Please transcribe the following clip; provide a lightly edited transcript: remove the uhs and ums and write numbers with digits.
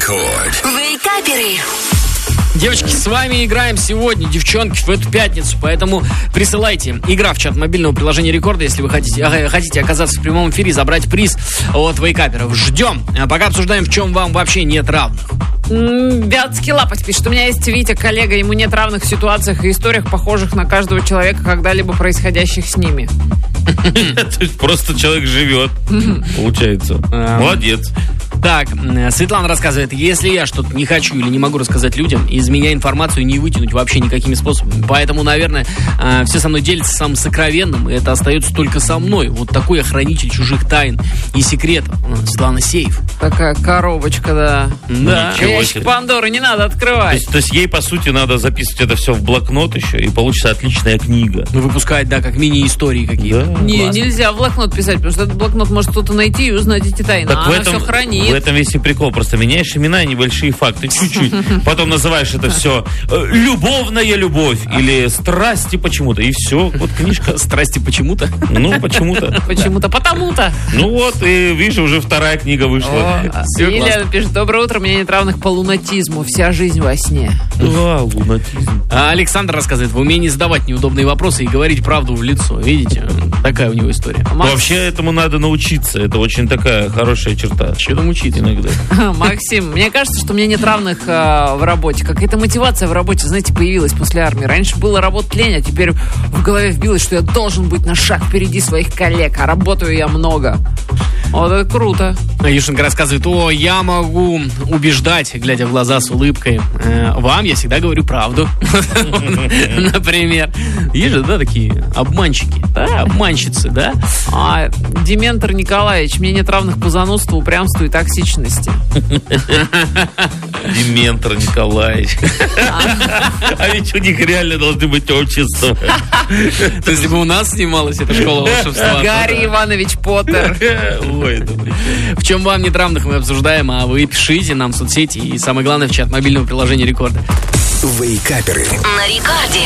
Рекорд. Вейкаперы. Девочки, с вами играем сегодня, девчонки, в эту пятницу. Поэтому присылайте игра в чат мобильного приложения Рекорда, если вы хотите оказаться в прямом эфире и забрать приз от вейкаперов. Ждем. Пока обсуждаем, в чем вам вообще нет равных. Вятский Лапоть пишет: у меня есть Витя, коллега, ему нет равных в ситуациях и историях, похожих на каждого человека, когда-либо происходящих с ними. То есть просто человек живет, получается. Молодец. Так, Светлана рассказывает: если я что-то не хочу или не могу рассказать людям, из меня информацию не вытянуть вообще никакими способами. Поэтому, наверное, все со мной делятся самым сокровенным, и это остается только со мной. Вот такой я хранитель чужих тайн и секретов. Светлана Сейф. Такая коробочка, да. Да. Ящик Пандоры не надо открывать. То есть ей, по сути, надо записывать это все в блокнот еще, и получится отличная книга. Ну, выпускать, да, как мини-истории какие-то. Да. Не, Классно. нельзя в блокнот писать, потому что этот блокнот может кто-то найти и узнать эти тайны. Так А в она этом, все хранит. в этом весь и прикол. Просто меняешь имена и небольшие факты. Чуть-чуть. Потом называешь это все «Любовная любовь» или «Страсти почему-то». И все. Вот книжка. Страсти почему-то. Ну, почему-то. Почему-то, потому-то. Ну вот, и видишь, уже вторая книга вышла. Всё Елена классно. пишет: доброе утро, мне нет равных по лунатизму. Вся жизнь во сне. Да, лунатизм. А Александр рассказывает: в умении задавать неудобные вопросы и говорить правду в лицо. Видите? Такая у него история. Вообще этому надо научиться. Это очень такая хорошая черта. Что там учить Иногда. Максим, мне кажется, что у меня нет равных в работе. Какая-то мотивация в работе, знаете, появилась после армии. Раньше было работать лень, а теперь в голове вбилось, что я должен быть на шаг впереди своих коллег, а работаю я много. Вот это круто. Юшенко рассказывает: о, я могу убеждать, глядя в глаза с улыбкой. Вам я всегда говорю правду. Например. Есть же, да, такие обманщики, да, обманщицы, да? Дементор Николаевич: мне нет равных по занудству, упрямству и токсичности. Дементор Николаевич. А ведь у них реально должны быть общества. То есть, если бы у нас снималась эта школа волшебства. Гарри Иванович Поттер. Ой, это В чем вам нет равных, мы обсуждаем, а вы пишите нам в соцсети и, самое главное, в чат мобильного приложения Рекорда. Вейкаперы. На Рекорде.